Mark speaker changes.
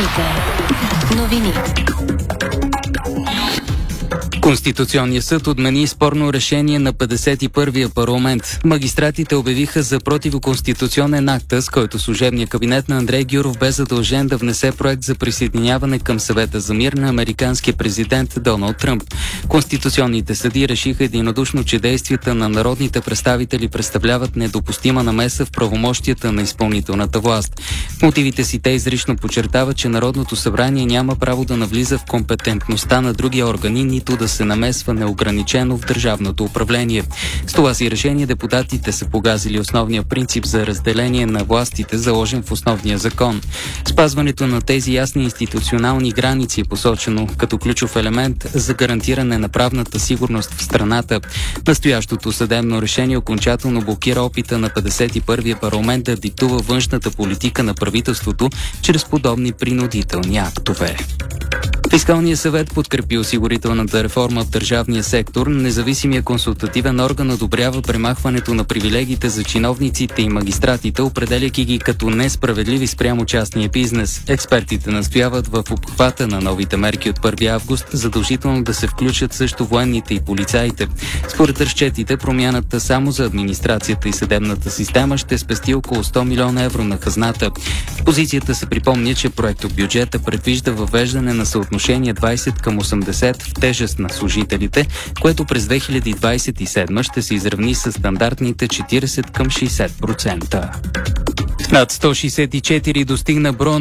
Speaker 1: Днешните новини.
Speaker 2: Конституционният съд отмени спорно решение на 51-я парламент. Магистратите обявиха за противоконституционен акт, с който служебният кабинет на Андрей Гюров бе задължен да внесе проект за присъединяване към Съвета за мир на американския президент Доналд Тръмп. Конституционните съдии решиха единодушно, че действията на народните представители представляват недопустима намеса в правомощията на изпълнителната власт. В мотивите си те изрично подчертават, че Народното събрание няма право да навлиза в компетентността на други органи, нито да се намесва неограничено в държавното управление. С това си решение депутатите са погазили основния принцип за разделение на властите, заложен в основния закон. Спазването на тези ясни институционални граници е посочено като ключов елемент за гарантиране на правната сигурност в страната. Настоящото съдебно решение окончателно блокира опита на 51-я парламент да диктува външната политика на правителството чрез подобни принудителни актове. Фискалният съвет подкрепи осигурителната реформа в държавния сектор. Независимия консултативен орган одобрява премахването на привилегиите за чиновниците и магистратите, определяйки ги като несправедливи спрямо частния бизнес. Експертите настояват в обхвата на новите мерки от 1 август задължително да се включат също военните и полицаите. Според разчетите, промяната само за администрацията и съдебната система ще спести около 100 милиона евро на хазната. В позицията се припомня, че проектобюджета предвижда въвеждане на съотношение 20/80 в тежест на служителите, което през 2027 ще се изравни с стандартните 40/60%. Над 164 достигна броя